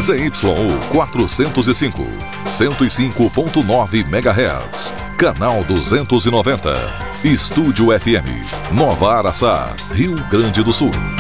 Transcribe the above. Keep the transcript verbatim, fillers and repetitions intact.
C Y U quatrocentos e cinco, cento e cinco ponto nove megahertz. Canal duzentos e noventa. Estúdio F M, Nova Araçá, Rio Grande do Sul.